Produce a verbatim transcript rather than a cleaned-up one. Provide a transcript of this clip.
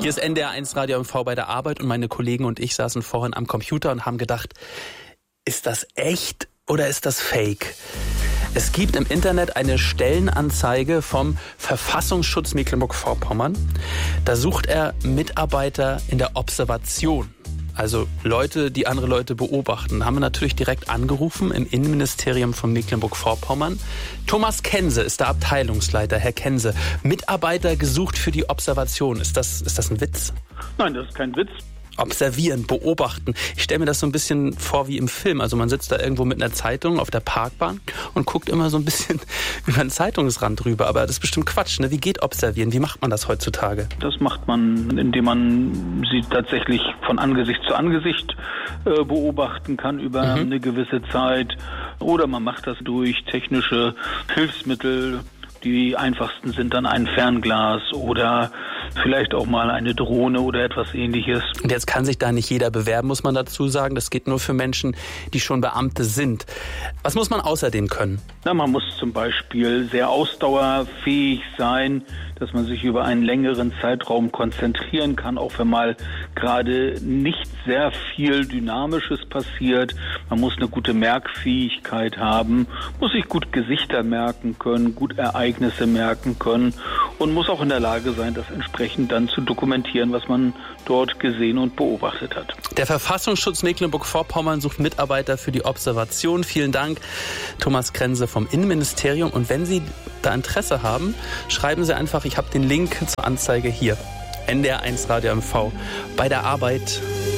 Hier ist N D R eins Radio M V bei der Arbeit und meine Kollegen und ich saßen vorhin am Computer und haben gedacht, ist das echt oder ist das fake? Es gibt im Internet eine Stellenanzeige vom Verfassungsschutz Mecklenburg-Vorpommern. Da sucht er Mitarbeiter in der Observation. Also Leute, die andere Leute beobachten. Da haben wir natürlich direkt angerufen im Innenministerium von Mecklenburg-Vorpommern. Thomas Kense ist der Abteilungsleiter. Herr Kense, Mitarbeiter gesucht für die Observation. Ist das, ist das ein Witz? Nein, das ist kein Witz. Observieren, beobachten. Ich stelle mir das so ein bisschen vor wie im Film. Also man sitzt da irgendwo mit einer Zeitung auf der Parkbank und guckt immer so ein bisschen über den Zeitungsrand drüber. Aber das ist bestimmt Quatsch, ne? Wie geht Observieren? Wie macht man das heutzutage? Das macht man, indem man sie tatsächlich von Angesicht zu Angesicht äh, beobachten kann über mhm. eine gewisse Zeit. Oder man macht das durch technische Hilfsmittel. Die einfachsten sind dann ein Fernglas oder vielleicht auch mal eine Drohne oder etwas Ähnliches. Und jetzt kann sich da nicht jeder bewerben, muss man dazu sagen. Das geht nur für Menschen, die schon Beamte sind. Was muss man außerdem können? Na, man muss zum Beispiel sehr ausdauerfähig sein, dass man sich über einen längeren Zeitraum konzentrieren kann, auch wenn mal gerade nicht sehr viel Dynamisches passiert. Man muss eine gute Merkfähigkeit haben, muss sich gut Gesichter merken können, gut Ereignisse merken können und muss auch in der Lage sein, das entsprechend dann zu dokumentieren, was man dort gesehen und beobachtet hat. Der Verfassungsschutz Mecklenburg-Vorpommern sucht Mitarbeiter für die Observation. Vielen Dank, Thomas Kense vom Innenministerium. Und wenn Sie da Interesse haben, schreiben Sie einfach, ich habe den Link zur Anzeige hier. N D R eins Radio M V bei der Arbeit.